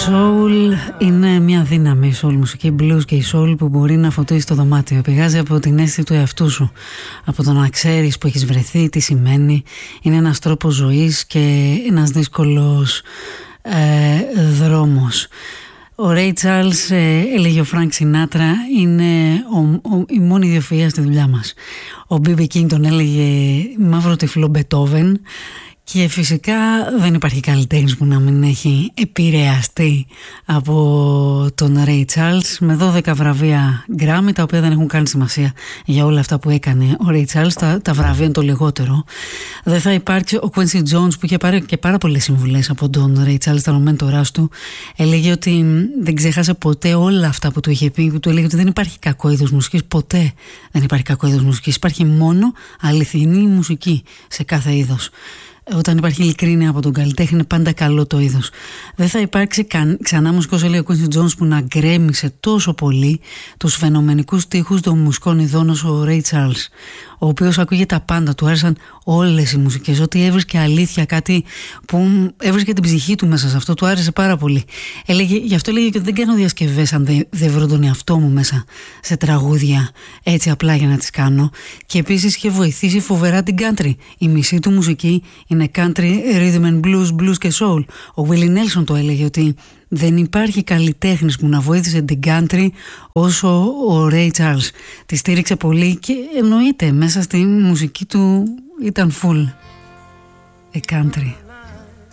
soul είναι μια δύναμη, η soul μουσική, η blues και η soul που μπορεί να φωτίσει το δωμάτιο. Πηγάζει από την αίσθηση του εαυτού σου, από το να ξέρεις που έχεις βρεθεί, τι σημαίνει. Είναι ένας τρόπος ζωής και ένας δύσκολος δρόμος. Ο Ray Charles, έλεγε ο Frank Sinatra, είναι η μόνη ιδιοφυΐα στη δουλειά μας. Ο B.B. King τον έλεγε μαύρο τυφλό Μπετόβεν. Και φυσικά δεν υπάρχει καλλιτέχνης που να μην έχει επηρεαστεί από τον Ray Charles, με 12 βραβεία Grammy, τα οποία δεν έχουν καν σημασία για όλα αυτά που έκανε ο Ray Charles. Τα βραβεία είναι το λιγότερο. Δεν θα υπάρξει ο Quincy Jones, που είχε πάρει και πάρα πολλές συμβουλές από τον Ray Charles στα μέντοράς του. Έλεγε ότι δεν ξέχασε ποτέ όλα αυτά που του είχε πει, που του έλεγε ότι δεν υπάρχει κακό είδος μουσικής, ποτέ δεν υπάρχει κακό είδος μουσικής, υπάρχει μόνο αληθινή μουσική σε κάθε είδος. Όταν υπάρχει ειλικρίνεια από τον καλλιτέχνη, είναι πάντα καλό το είδος. Δεν θα υπάρξει ξανά μουσικός, λέει ο Quincy Jones, που να γκρέμισε τόσο πολύ τους φαινομενικούς στίχους των μουσικών ειδών όσο ο Ray Charles, ο οποίος ακούγε τα πάντα, του άρεσαν όλες οι μουσικές, ότι έβρισκε αλήθεια, κάτι που έβρισκε την ψυχή του μέσα σε αυτό, του άρεσε πάρα πολύ. Γι' αυτό έλεγε ότι δεν κάνω διασκευές αν δεν βρω τον εαυτό μου μέσα σε τραγούδια, έτσι απλά για να τις κάνω. Και επίσης είχε βοηθήσει φοβερά την country. Η μισή του μουσική είναι country, rhythm and blues και soul. Ο Willie Nelson το έλεγε ότι δεν υπάρχει καλλιτέχνης που να βοήθησε την country όσο ο Ray Charles. Τη στήριξε πολύ και εννοείται μέσα στη μουσική του ήταν full country.